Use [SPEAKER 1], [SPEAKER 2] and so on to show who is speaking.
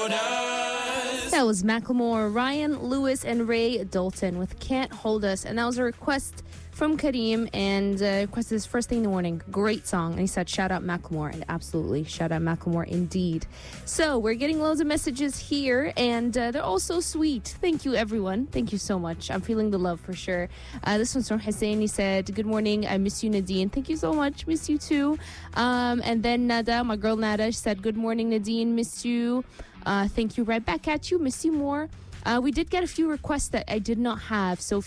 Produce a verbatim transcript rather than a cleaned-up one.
[SPEAKER 1] about us.
[SPEAKER 2] That was Macklemore, Ryan Lewis, and Ray Dalton with Can't Hold Us. And that was a request from Kareem, and uh, requested his first thing in the morning. Great song. And he said, shout out Macklemore. And absolutely, shout out Macklemore indeed. So we're getting loads of messages here, and uh, they're all so sweet. Thank you, everyone. Thank you so much. I'm feeling the love for sure. Uh, this one's from Hussein. He said, good morning. I miss you, Nadine. Thank you so much. Miss you too. Um, and then Nada, my girl Nada, she said, good morning, Nadine. Miss you. Uh, thank you. Right back at you. Miss you more. Uh, we did get a few requests that I did not have. So